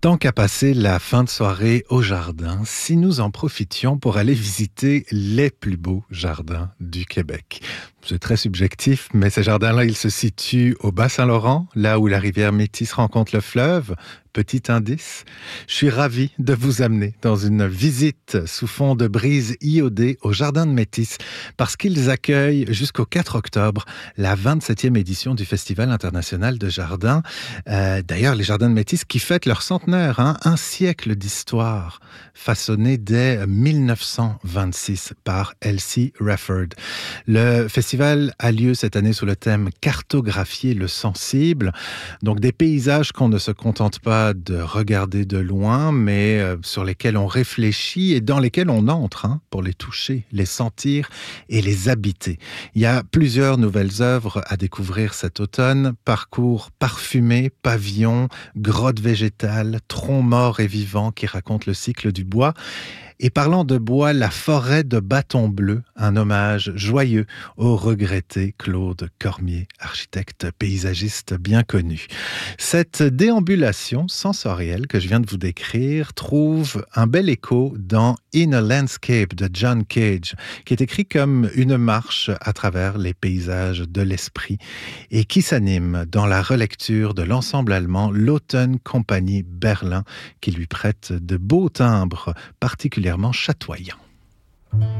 Tant qu'à passer la fin de soirée au jardin, si nous en profitions pour aller visiter les plus beaux jardins du Québec. C'est très subjectif, mais ces jardins-là, ils se situent au Bas-Saint-Laurent, là où la rivière Métis rencontre le fleuve. Petit indice, je suis ravi de vous amener dans une visite sous fond de brise iodée au Jardin de Métis, parce qu'ils accueillent jusqu'au 4 octobre la 27e édition du Festival international de jardins. D'ailleurs, les Jardins de Métis qui fêtent leur centenaire, un siècle d'histoire, façonné dès 1926 par Elsie Rafford. Le festival a lieu cette année sous le thème « Cartographier le sensible ». Donc des paysages qu'on ne se contente pas de regarder de loin, mais sur lesquels on réfléchit et dans lesquels on entre pour les toucher, les sentir et les habiter. Il y a plusieurs nouvelles œuvres à découvrir cet automne. Parcours parfumé, pavillons, grottes végétales, troncs morts et vivants qui racontent le cycle du bois. Et parlant de bois, la forêt de Bâton Bleu, un hommage joyeux au regretté Claude Cormier, architecte paysagiste bien connu. Cette déambulation sensorielle que je viens de vous décrire trouve un bel écho dans In a Landscape de John Cage, qui est écrit comme une marche à travers les paysages de l'esprit et qui s'anime dans la relecture de l'ensemble allemand l'Autumn Compagnie Berlin, qui lui prête de beaux timbres particulièrement chatoyants.